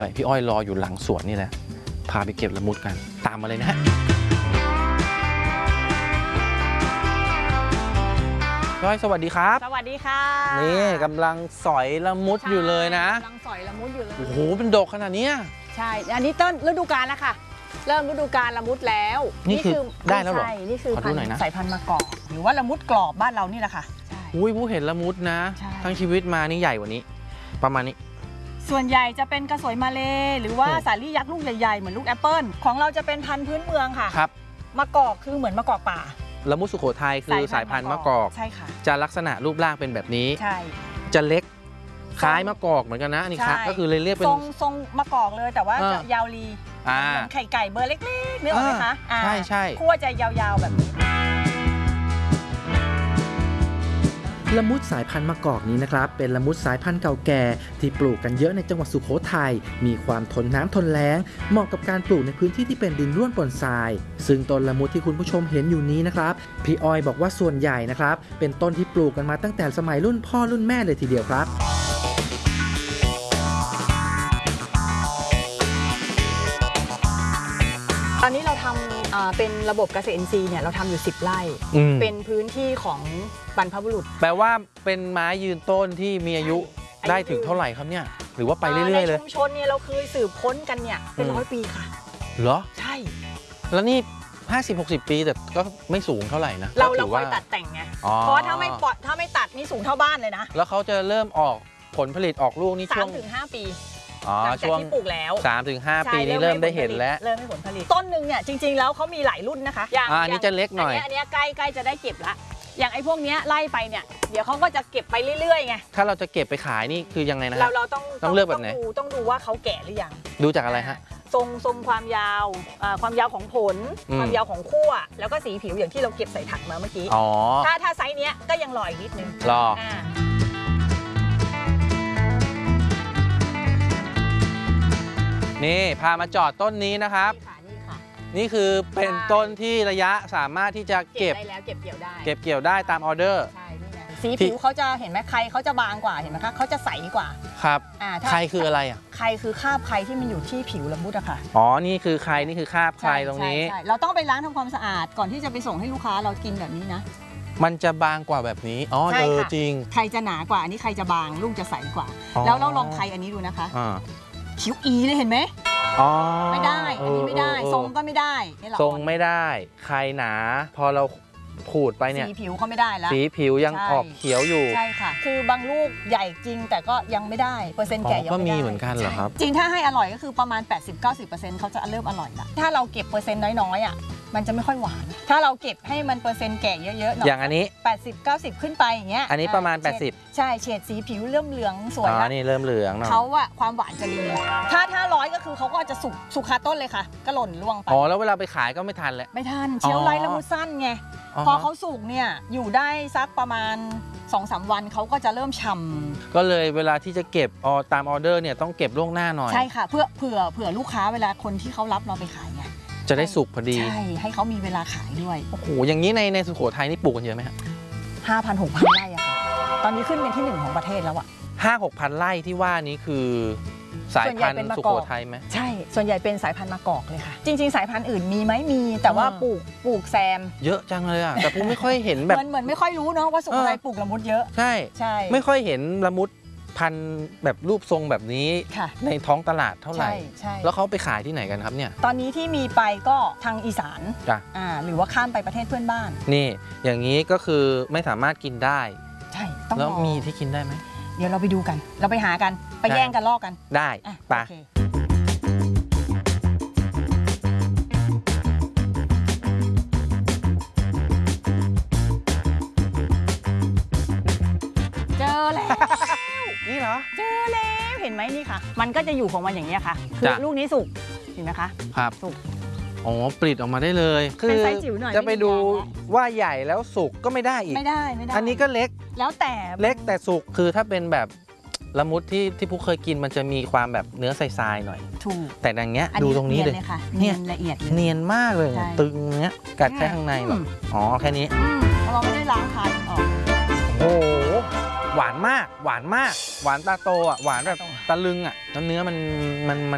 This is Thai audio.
พี่อ้อยรออยู่หลังสวนนี่แหละพาไปเก็บละมุดกันตามมาเลยนะฮะพี่อ้อยสวัสดีครับสวัสดีค่ะนี่กำลังสอยละมุดอยู่เลยนะกำลังสอยละมุดอยู่เลยโอ้โหเป็นดกขนาดนี้ใช่อันนี้ต้นฤดูกาลแล้วค่ะเริ่มฤดูกาลละมุดแล้วนี่คือได้แล้วเหรอนี่คือสายพันธุ์มะกอกหรือว่าละมุดกรอบบ้านเรานี่แหละค่ะอุ้ยผู้เห็นละมุดนะทั้งชีวิตมานี่ใหญ่กว่านี้ประมาณนี้ส่วนใหญ่จะเป็นกระสวยมาเลหรือว่าสาลี่ยักษ์ลูกใหญ่ๆเหมือนลูกแอปเปิลของเราจะเป็นพันธุ์พื้นเมืองค่ะครับมะกอกคือเหมือนมะกอกป่าละมุดสุโขทัยคือสายพันธุ์มะกอกใช่ค่ะจะลักษณะรูปร่างเป็นแบบนี้ใช่จะเล็กคล้ายมะกอกเหมือนกันนะอันนี้ครับก็คือเลยเรียกเป็นทรงมะกอกเลยแต่ว่าจะยาวลีเหมือนไข่ไก่เบอร์เล็กๆนึกออกไหมคะใช่ใช่ขั้วจะยาวๆแบบนี้ละมุดสายพันธุ์มะกอกนี้นะครับเป็นละมุดสายพันธุ์เก่าแก่ที่ปลูกกันเยอะในจังหวัดสุโขทัยมีความทนน้ำทนแล้งเหมาะกับการปลูกในพื้นที่ที่เป็นดินร่วนปนทรายซึ่งต้นละมุดที่คุณผู้ชมเห็นอยู่นี้นะครับพี่ออยบอกว่าส่วนใหญ่นะครับเป็นต้นที่ปลูกกันมาตั้งแต่สมัยรุ่นพ่อรุ่นแม่เลยทีเดียวครับตอนนี้เราทำเป็นระบบเกษตรอินทรีย์เนี่ยเราทำอยู่10 ไร่เป็นพื้นที่ของบรรพบุรุษแปลว่าเป็นไม้ยืนต้นที่มีอายุได้ถึงเท่าไหร่ครับเนี่ยหรือว่าไปเรื่อยๆเลยในชุมชนเนี่ยเราเคยสืบค้นกันเนี่ยเป็น100 ปีค่ะเหรอใช่แล้วนี่50-60 ปีแต่ก็ไม่สูงเท่าไหร่นะเราคอยตัดแต่งไงเพราะถ้าไม่ตัดนี่สูงเท่าบ้านเลยนะแล้วเขาจะเริ่มออกผลผลิตออกลูกนี่ช่วง 3-5 ปีช่วงที่ปลูกแล้ว 3-5 ปีนี้เริ่มได้เห็นแล้วเริ่มให้ผลผลิตต้นหนึ่งเนี่ยจริงๆแล้วเขามีหลายรุ่นนะคะอันนี้จะเล็กหน่อยอันนี้ใกล้จะได้เก็บละอย่างไอ้พวกนี้ไล่ไปเนี่ยเดี๋ยวเขาก็จะเก็บไปเรื่อยๆไงถ้าเราจะเก็บไปขายนี่คือยังไงนะเราต้องเลือกแบบไหนต้องดูว่าเขาแก่หรือยังดูจากอะไรฮะทรงความยาวของผลความยาวของขั้วแล้วก็สีผิวอย่างที่เราเก็บใส่ถังมาเมื่อกี้ถ้าไซส์เนี้ยก็ยังรออีกนิดนึงรอนี่พามาจอดต้นนี้นะครับนี่คือเป็นต้นที่ระยะสามารถที่จะเก็บได้แล้วเก็บเกี่ยวได้ตามออเดอร์สีผิวเขาจะเห็นไหมไข่เขาจะบางกว่าเห็นไหมคะเขาจะใสกว่าครับไข่คืออะไรอ่ะไข่คือคราบไข่ที่มันอยู่ที่ผิวละมุดอะค่ะนี่คือไข่นี่คือคราบไข่ตรงนี้เราต้องไปล้างทำความสะอาดก่อนที่จะไปส่งให้ลูกค้าเรากินแบบนี้นะมันจะบางกว่าแบบนี้จริงไข่จะหนากว่าอันนี้ไข่จะบางลูกจะใสกว่าแล้วเราลองไข่อันนี้ดูนะคะผิวเลยเห็นไหมไม่ได้อันนี้ไม่ได้ทรงก็ไม่ได้ทรงไม่ได้ไข่หนาพอเราขูดไปเนี่ยสีผิวเขาไม่ได้แล้วสีผิวยังออกเขียวอยู่ใช่ค่ะคือบางลูกใหญ่จริงแต่ก็ยังไม่ได้เปอร์เซ็นต์แก่ยังไม่ได้ก็มีเหมือนกันเหรอครับจริงถ้าให้อร่อยก็คือประมาณ 80-90% เขาจะเริ่มอร่อยละถ้าเราเก็บเปอร์เซ็นต์น้อยๆอ่ะมันจะไม่ค่อยหวานถ้าเราเก็บให้มันเปอร์เซ็นต์แก่เยอะๆหน่อยอย่างอันนี้ 80-90ขึ้นไปอย่างเงี้ยอันนี้ประมาณ80 ใช่เฉดสีผิวเริ่มเหลืองสวยแล้วนี่เริ่มเหลืองเนาะเขาอะความหวานจะดีถ้า100ก็คือเขาก็จะสุกคาต้นเลยค่ะก็หล่นร่วงไปแล้วเวลาไปขายก็ไม่ทันแล้วไม่ทันเชลล์ไลท์ละมุดสั้นไงพอเขาสุกเนี่ยอยู่ได้สักประมาณ 2-3 วันเขาก็จะเริ่มฉ่ำก็เลยเวลาที่จะเก็บตามออเดอร์เนี่ยต้องเก็บล่วงหน้าหน่อยใช่ค่ะเผื่อลูกค้าเวลาคนที่เขารับเราไปขายไงจะได้สุกพอดีใช่ให้เขามีเวลาขายด้วยโอ้โหอย่างนี้ในสุโขทัยนี่ปลูกกันเยอะไหมครับ 5,000-6,000 ไร่อะค่ะตอนนี้ขึ้นเป็นที่1ของประเทศแล้วอะ 5-6,000 ไร่ที่ว่านี้คือสายพันธุ์สุโขทัยไหมใช่ส่วนใหญ่เป็นสายพันธุ์มะกอกเลยค่ะจริงๆสายพันธุ์อื่นมีไหมมีแต่ว่าปลูกแซมเยอะจังเลยอะแต่ผมไม่ค่อยเห็นแบบเหมือนไม่ค่อยรู้เนาะว่าสุโขทัยปลูกละมุดเยอะใช่ไม่ค่อยเห็นละมุดพันแบบรูปทรงแบบนี้ในท้องตลาดเท่าไหร่แล้วเขาไปขายที่ไหนกันครับเนี่ยตอนนี้ที่มีไปก็ทางอีสานหรือว่าข้ามไปประเทศเพื่อนบ้านนี่อย่างนี้ก็คือไม่สามารถกินได้ใช่ต้องแล้วมีที่กินได้ไหมเดี๋ยวเราไปดูกันเราไปหากันไปแย่งกันลอกกันได้ไปเจอแล้วนี่เหรอเจอแล้วเห็นไหมนี่ค่ะมันก็จะอยู่ของมันอย่างนี้ค่ะคือลูกนี้สุกเห็นไหมคะครับสุกปลิดออกมาได้เลยคือจะไปดูว่าใหญ่แล้วสุกก็ไม่ได้อีกไม่ได้อันนี้ก็เล็กแล้วแต่เล็กแต่สุกคือถ้าเป็นแบบละมุดที่ผู้เคยกินมันจะมีความแบบเนื้อทรายๆหน่อยถูกแต่อย่างเงี้ยดูตรงนี้เลยเนียนละเอียดเนียนมากเลยตึงเนี้ยกัดแค่ข้างในหรอแค่นี้เราไม่ได้ล้างคันออกโอ้หวานมากหวานตาโตอ่ะหวานแบบตะลึงอ่ะแล้วเนื้อมัน